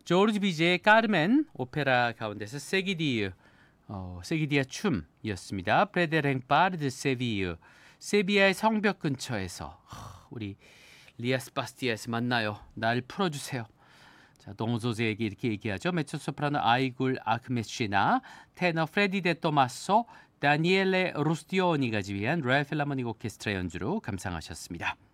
조르지 비제의 까르멘 오페라 가운데서 세기디아 춤이었습니다. 프레데랭파르드 세비유 세비야의 성벽 근처에서 우리 리아스 바스티아에서 만나요. 날 풀어주세요. 자, 동조제에게 이렇게 얘기하죠. 메초소프라노 아이굴 아크메시나, 테너 프레디 데 토마소, 다니엘레 루스티오니가 지휘한 로얄 필라모닉 오케스트라 연주로 감상하셨습니다.